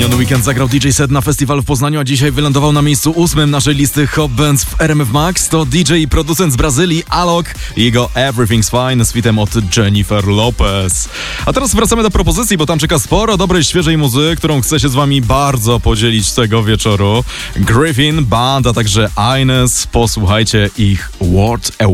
Miniony weekend zagrał DJ set na festiwalu w Poznaniu, a dzisiaj wylądował na miejscu 8 naszej listy Hot Bands w RMF Max. To DJ i producent z Brazylii, Alok i jego Everything's Fine z fitem od Jennifer Lopez. A teraz wracamy do propozycji, bo tam czeka sporo dobrej, świeżej muzyki, którą chcę się z wami bardzo podzielić tego wieczoru. Griffin Band, a także Ines. Posłuchajcie ich World Away.